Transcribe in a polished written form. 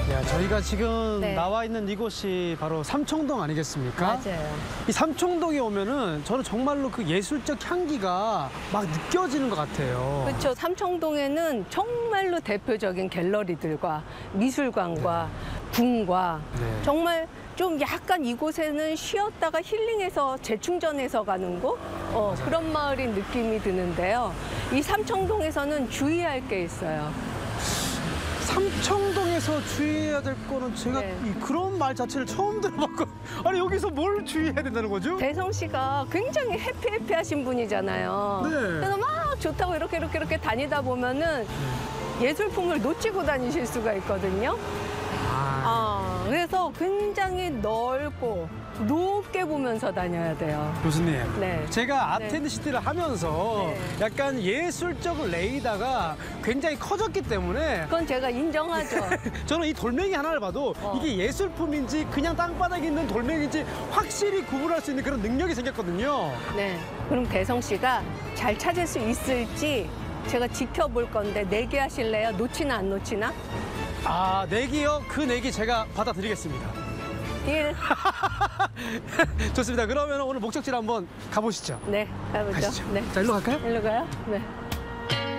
야, 저희가 지금 네. 나와 있는 이곳이 바로 삼청동 아니겠습니까? 맞아요. 이 삼청동에 오면은 저는 정말로 그 예술적 향기가 막 느껴지는 것 같아요. 그렇죠. 삼청동에는 정말로 대표적인 갤러리들과 미술관과 궁과 네. 정말 좀 약간 이곳에는 쉬었다가 힐링해서 재충전해서 가는 곳 그런 마을인 느낌이 드는데요. 이 삼청동에서는 주의할 게 있어요. 삼청동에서 주의해야 될 거는 제가 네. 그런 말 자체를 처음 들어봤고 아니 여기서 뭘 주의해야 된다는 거죠? 대성 씨가 굉장히 해피해피하신 분이잖아요. 네. 그래서 막 좋다고 이렇게 다니다 보면은 예술품을 놓치고 다니실 수가 있거든요. 그래서 굉장히 넓고 높게 보면서 다녀야 돼요. 교수님, 네. 제가 네. 아테네시티를 하면서 네. 약간 예술적 레이더가 굉장히 커졌기 때문에 그건 제가 인정하죠. 저는 이 돌멩이 하나를 봐도 이게 예술품인지 그냥 땅바닥에 있는 돌멩이인지 확실히 구분할 수 있는 그런 능력이 생겼거든요. 네. 그럼 대성 씨가 잘 찾을 수 있을지 제가 지켜볼 건데 내기 하실래요? 놓치나 안 놓치나? 아, 내기요? 그 내기 제가 받아드리겠습니다. 딜. 좋습니다. 그러면 오늘 목적지로 한번 가보시죠. 네, 가보죠. 가시죠. 네. 자, 일로 갈까요? 일로 가요? 네.